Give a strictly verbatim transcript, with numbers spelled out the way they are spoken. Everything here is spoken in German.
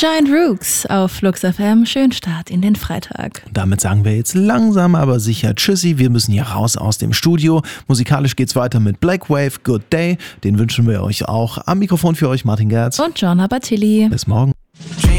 Giant Rooks auf Flux F M. Schönen Start in den Freitag. Damit sagen wir jetzt langsam, aber sicher Tschüssi. Wir müssen hier raus aus dem Studio. Musikalisch geht's weiter mit Black Wave, Good Day. Den wünschen wir euch auch. Am Mikrofon für euch Martin Gerz. Und John Abatilli. Bis morgen.